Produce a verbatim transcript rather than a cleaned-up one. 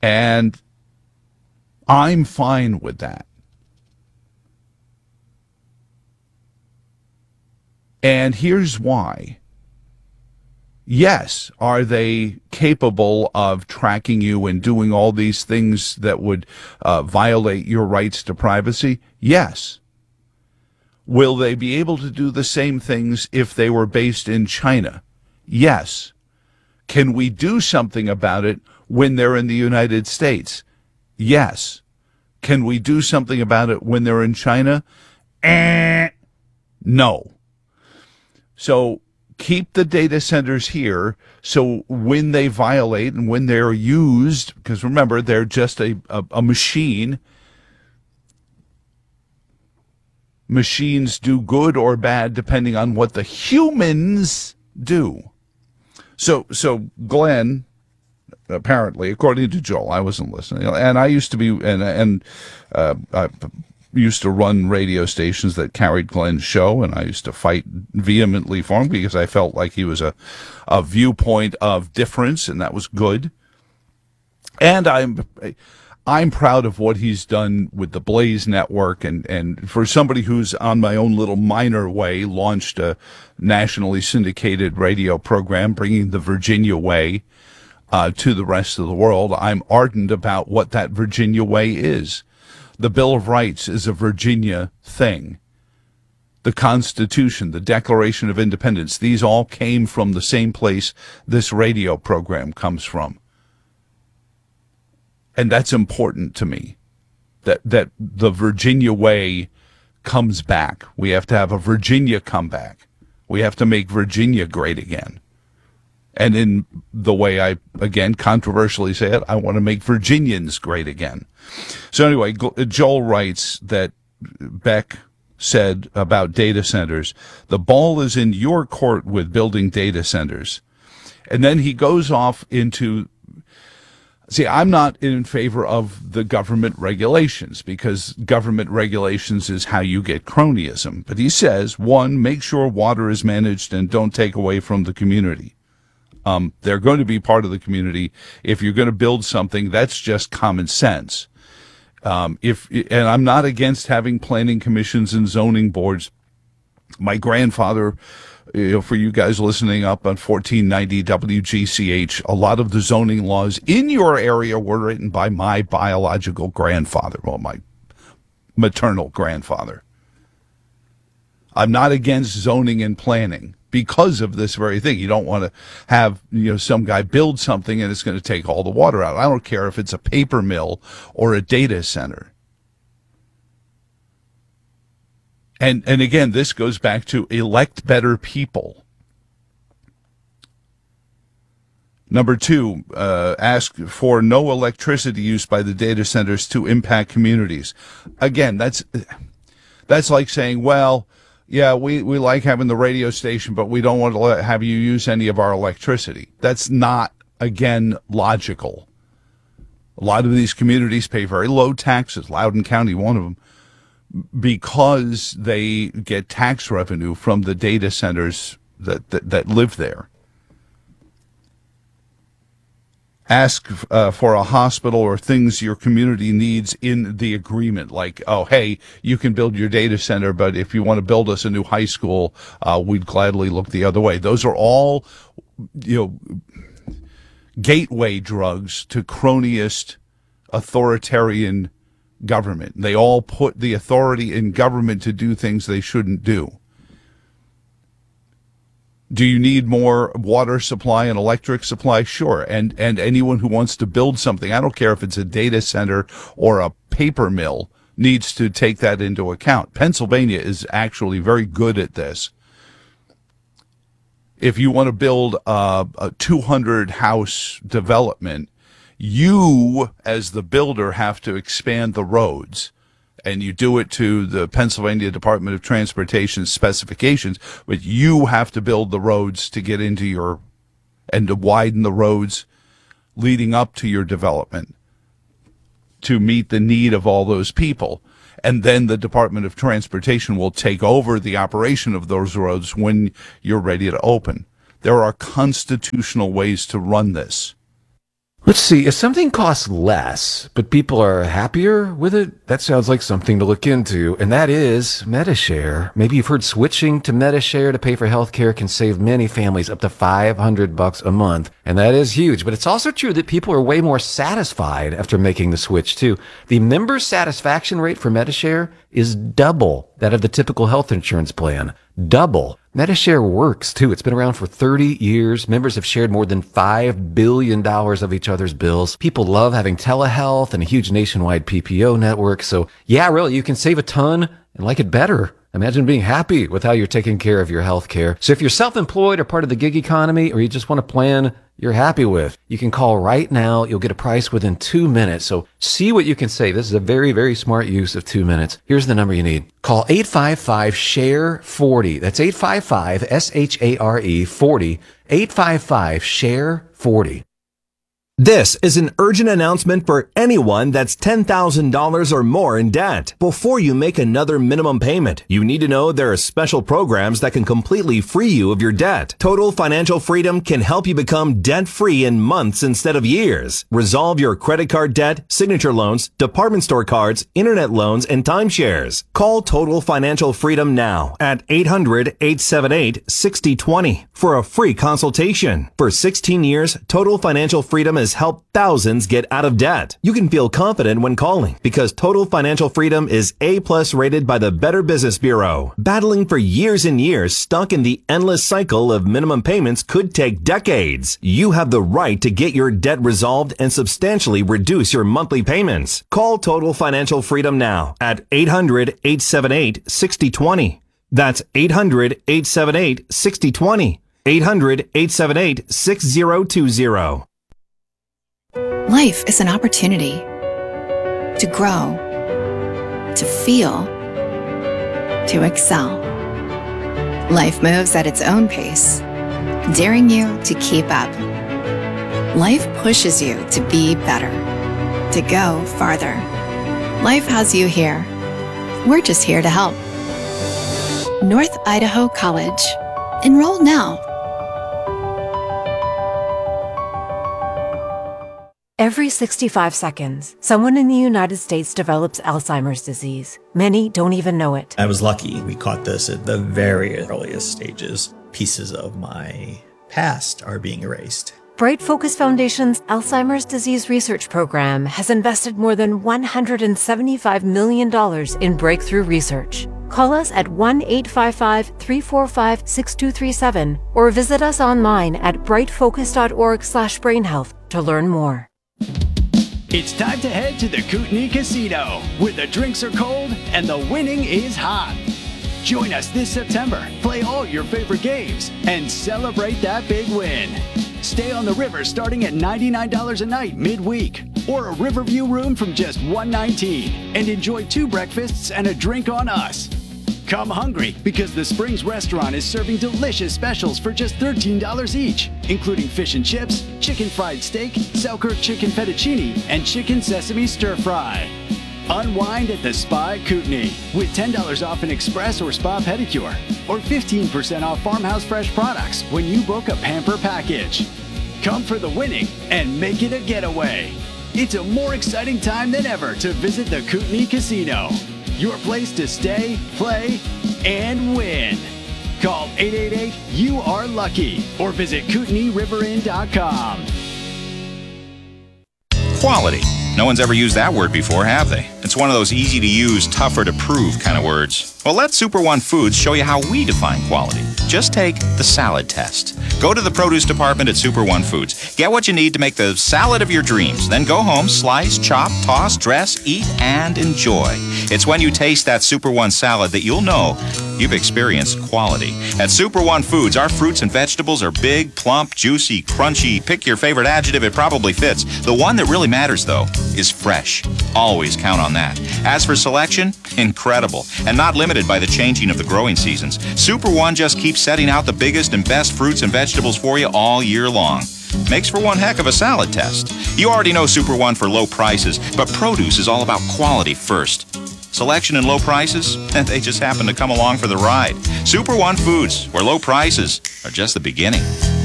And I'm fine with that. And here's why. Yes, are they capable of tracking you and doing all these things that would uh, violate your rights to privacy? Yes. Will they be able to do the same things if they were based in China? Yes. Can we do something about it when they're in the United States? Yes. Can we do something about it when they're in China? Eh, no. So keep the data centers here, so when they violate and when they're used, because remember, they're just a, a, a machine. Machines do good or bad depending on what the humans do. So, so Glenn, apparently, according to Joel, I wasn't listening, and I used to be, and and uh, I used to run radio stations that carried Glenn's show, and I used to fight vehemently for him because I felt like he was a, a viewpoint of difference, and that was good. And I'm I'm proud of what he's done with the Blaze Network, and, and for somebody who's on my own little minor way launched a nationally syndicated radio program, bringing the Virginia Way uh, to the rest of the world. I'm ardent about what that Virginia Way is. The Bill of Rights is a Virginia thing. The Constitution, the Declaration of Independence, these all came from the same place this radio program comes from. And that's important to me, that, that the Virginia way comes back. We have to have a Virginia comeback. We have to make Virginia great again. And in the way I, again, controversially say it, I want to make Virginians great again. So anyway, Joel writes that Beck said about data centers, the ball is in your court with building data centers. And then he goes off into, see, I'm not in favor of the government regulations, because government regulations is how you get cronyism. But he says, one, make sure water is managed and don't take away from the community. Um, they're going to be part of the community. If you're going to build something, that's just common sense. Um, if, and I'm not against having planning commissions and zoning boards. My grandfather, you know, for you guys listening up on fourteen ninety W G C H, a lot of the zoning laws in your area were written by my biological grandfather, well, my maternal grandfather. I'm not against zoning and planning because of this very thing. You don't want to have, you know, some guy build something and it's going to take all the water out. I don't care if it's a paper mill or a data center. And and again, this goes back to elect better people. Number two, uh, ask for no electricity use by the data centers to impact communities. Again, that's that's like saying, well, yeah, we, we like having the radio station, but we don't want to let, have you use any of our electricity. That's not, again, logical. A lot of these communities pay very low taxes, Loudoun County, one of them, because they get tax revenue from the data centers that, that, that live there. Ask uh, for a hospital or things your community needs in the agreement, like, oh, hey, you can build your data center, but if you want to build us a new high school, uh, we'd gladly look the other way. Those are all, you know, gateway drugs to cronyist authoritarian government. They all put the authority in government to do things they shouldn't do. Do you need more water supply and electric supply? Sure. And and anyone who wants to build something, I don't care if it's a data center or a paper mill, needs to take that into account. Pennsylvania is actually very good at this. If you want to build a, a two hundred house development, you as the builder have to expand the roads. And you do it to the Pennsylvania Department of Transportation specifications, but you have to build the roads to get into your, and to widen the roads leading up to your development to meet the need of all those people. And then the Department of Transportation will take over the operation of those roads when you're ready to open. There are constitutional ways to run this. Let's see, if something costs less, but people are happier with it, that sounds like something to look into, and that is Medi-Share. Maybe you've heard switching to Medi-Share to pay for healthcare can save many families up to five hundred bucks a month, and that is huge. But it's also true that people are way more satisfied after making the switch, too. The member satisfaction rate for Medi-Share is double that of the typical health insurance plan. Double. Medi-Share works, too. It's been around for thirty years. Members have shared more than five billion dollars of each other's bills. People love having telehealth and a huge nationwide P P O network. So, yeah, really, you can save a ton and like it better. Imagine being happy with how you're taking care of your health care. So if you're self-employed or part of the gig economy, or you just want a plan you're happy with, you can call right now. You'll get a price within two minutes. So see what you can save. This is a very, very smart use of two minutes. Here's the number you need. Call eight five five, S H A R E, forty. That's eight five five, S H A R E, forty. eight five five, S H A R E, forty. This is an urgent announcement for anyone that's ten thousand dollars or more in debt. Before you make another minimum payment, you need to know there are special programs that can completely free you of your debt. Total Financial Freedom can help you become debt-free in months instead of years. Resolve your credit card debt, signature loans, department store cards, internet loans, and timeshares. Call Total Financial Freedom now at eight hundred, eight seven eight, six zero two zero for a free consultation. For sixteen years, Total Financial Freedom has helped thousands get out of debt. You can feel confident when calling because Total Financial Freedom is A plus rated by the Better Business Bureau. Battling for years and years stuck in the endless cycle of minimum payments could take decades. You have the right to get your debt resolved and substantially reduce your monthly payments. Call Total Financial Freedom now at eight hundred, eight seven eight, six zero two zero. That's eight hundred, eight seven eight, six zero two zero. eight hundred, eight seven eight, six zero two zero. Life is an opportunity to grow, to feel, to excel. Life moves at its own pace, daring you to keep up. Life pushes you to be better, to go farther. Life has you here. We're just here to help. North Idaho College. Enroll now. Every sixty-five seconds, someone in the United States develops Alzheimer's disease. Many don't even know it. I was lucky. We caught this at the very earliest stages. Pieces of my past are being erased. Bright Focus Foundation's Alzheimer's Disease Research Program has invested more than one hundred seventy-five million dollars in breakthrough research. Call us at one eight five five, three four five, six two three seven or visit us online at bright focus dot org slash brain health to learn more. It's time to head to the Kootenai Casino, where the drinks are cold and the winning is hot. Join us this September, play all your favorite games, and celebrate that big win. Stay on the river starting at ninety-nine dollars a night midweek, or a Riverview room from just one hundred nineteen dollars, and enjoy two breakfasts and a drink on us. Come hungry, because the Springs restaurant is serving delicious specials for just thirteen dollars each, including fish and chips, chicken fried steak, Selkirk chicken fettuccine, and chicken sesame stir fry. Unwind at the Spa at Kootenai with ten dollars off an express or spa pedicure, or fifteen percent off Farmhouse Fresh products when you book a Pamper package. Come for the winning and make it a getaway. It's a more exciting time than ever to visit the Kootenai Casino. Your place to stay, play, and win. Call eight eight eight, you are lucky, or visit Kootenai River Inn dot com. Quality. No one's ever used that word before, have they? It's one of those easy-to-use, tougher-to-prove kind of words. Well, let Super One Foods show you how we define quality. Just take the salad test. Go to the produce department at Super One Foods. Get what you need to make the salad of your dreams. Then go home, slice, chop, toss, dress, eat, and enjoy. It's when you taste that Super One salad that you'll know you've experienced quality. At Super One Foods, our fruits and vegetables are big, plump, juicy, crunchy. Pick your favorite adjective, it probably fits. The one that really matters, though, is fresh. Always count on that. As for selection, incredible, and not limited by the changing of the growing seasons. Super One just keeps setting out the biggest and best fruits and vegetables for you all year long. Makes for one heck of a salad test. You already know Super One for low prices, but produce is all about quality first. Selection and low prices, and they just happen to come along for the ride. Super One Foods, where low prices are just the beginning.